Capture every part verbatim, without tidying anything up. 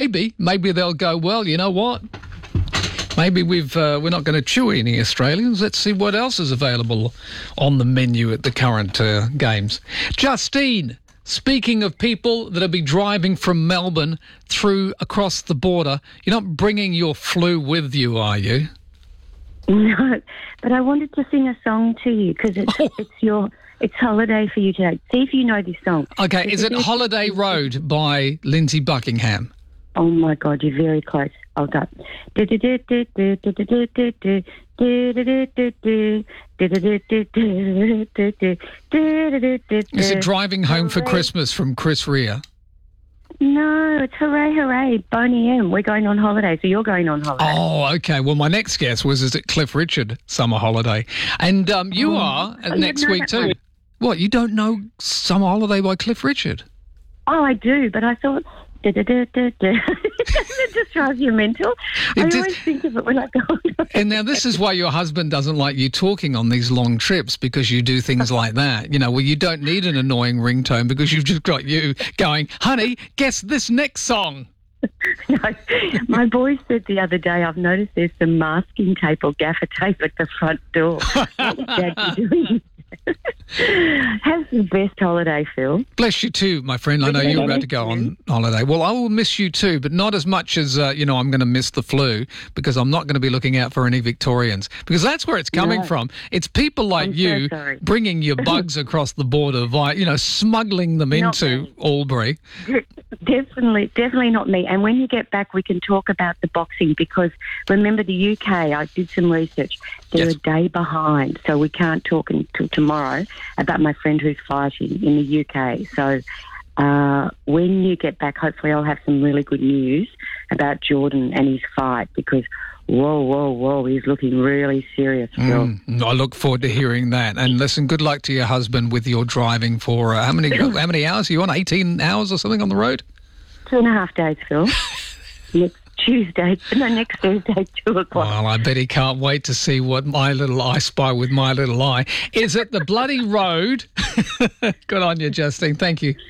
maybe, maybe they'll go, well, you know what? Maybe we've uh, we're not going to chew any Australians. Let's see what else is available on the menu at the current uh, games. Justine, speaking of people that'll be driving from Melbourne through across the border, you're not bringing your flu with you, are you? No, but I wanted to sing a song to you because it's, Oh. it's your it's holiday for you today. See if you know this song. Okay, is it Holiday Road by Lindsay Buckingham? Oh my God, you're very close. I'll go. Is Is it Driving Home for Christmas from Chris Rea? No, it's Hooray Hooray, Boney M. We're going on holiday, so you're going on holiday. Oh, okay. Well, my next guess was, is it Cliff Richard, Summer Holiday? And um, you Oh. are Oh, next you know week that too. one. What, you don't know Summer Holiday by Cliff Richard? Oh, I do, but I thought... It just drives you mental. It I just- always think of it when I go on holiday. And now this is why your husband doesn't like you talking on these long trips, because you do things like that. You know, well, you don't need an annoying ringtone because you've just got you going, honey, guess this next song. No, my boy said the other day, I've noticed there's some masking tape or gaffer tape at the front door. What would Dad be doing? Have the best holiday, Phil. Bless you too, my friend. I know you're about to go on holiday. Well, I will miss you too, but not as much as, uh, you know, I'm going to miss the flu, because I'm not going to be looking out for any Victorians, because that's where it's coming No. from. It's people like I'm so you sorry. bringing your bugs across the border via, you know, smuggling them Not into me. Albury. Definitely, definitely not me. And when you get back, we can talk about the boxing, because remember the U K, I did some research. They're Yes. a day behind, so we can't talk until tomorrow about my friend who's fighting in the U K. So uh, when you get back, hopefully I'll have some really good news about Jordan and his fight, because whoa, whoa, whoa, he's looking really serious, Phil. Mm, I look forward to hearing that. And listen, good luck to your husband with your driving for uh, how many how many hours are you on? eighteen hours or something on the road? Two and a half days, Phil. next Tuesday, no, next Thursday, two o'clock. Well, I bet he can't wait to see what My Little I Spy with My Little Eye. Is it the bloody road? Good on you, Justine. Thank you.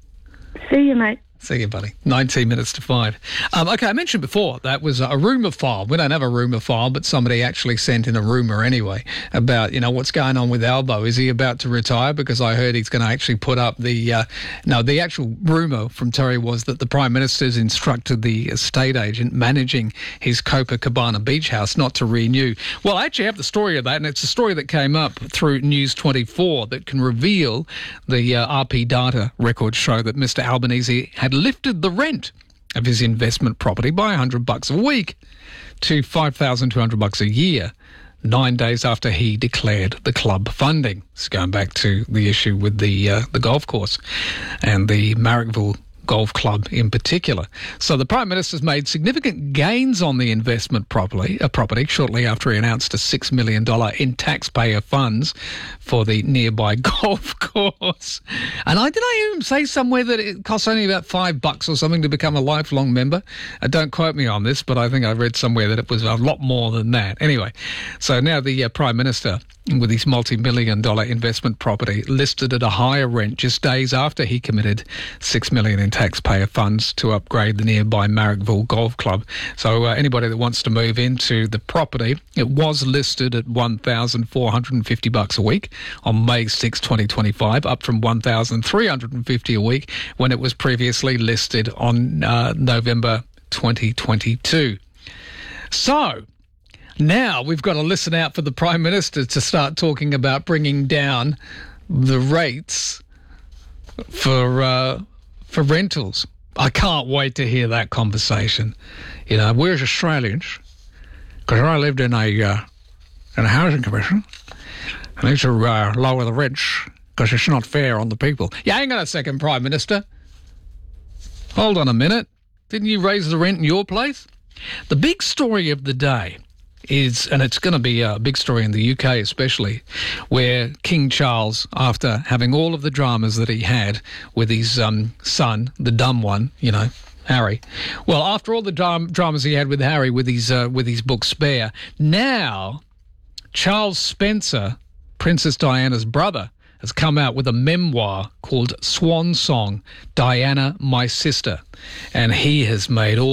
See you, mate. See you, buddy. nineteen minutes to five. Um, okay, I mentioned before that was a rumour file. We don't have a rumour file, but somebody actually sent in a rumour anyway about, you know, what's going on with Albo. Is he about to retire? Because I heard he's going to actually put up the... Uh, no, the actual rumour from Terry was that the Prime Minister's instructed the estate agent managing his Copacabana beach house not to renew. Well, I actually have the story of that, and it's a story that came up through News twenty-four that can reveal the uh, R P data records show that Mister Albanese had lifted the rent of his investment property by one hundred bucks a week to five thousand two hundred bucks a year, nine days after he declared the club funding. It's going back to the issue with the uh, the golf course and the Marrickville Golf Club in particular. So the Prime Minister's made significant gains on the investment property, uh, property shortly after he announced a six million dollars in taxpayer funds for the nearby golf course. And I did I hear him say somewhere that it costs only about five bucks or something to become a lifelong member? Uh, don't quote me on this, but I think I read somewhere that it was a lot more than that. Anyway, so now the uh, Prime Minister, with his multi-million dollar investment property, listed at a higher rent just days after he committed six million dollars in taxpayer funds to upgrade the nearby Marrickville Golf Club. So uh, anybody that wants to move into the property, it was listed at one thousand four hundred fifty bucks a week on May sixth, twenty twenty-five, up from one thousand three hundred fifty a week when it was previously listed on uh, November twenty twenty-two. So now we've got to listen out for the Prime Minister to start talking about bringing down the rates for uh, for rentals. I can't wait to hear that conversation. You know, we're Australians, because I lived in a uh, in a housing commission, I need to uh, lower the rents because it's not fair on the people. Yeah, hang on a second, Prime Minister. Hold on a minute. Didn't you raise the rent in your place? The big story of the day is, and it's going to be a big story in the U K especially, where King Charles, after having all of the dramas that he had with his um, son, the dumb one, you know, Harry. Well, after all the dram- dramas he had with Harry with his uh, with his book Spare, now Charles Spencer, Princess Diana's brother, has come out with a memoir called Swan Song, Diana, My Sister. And he has made all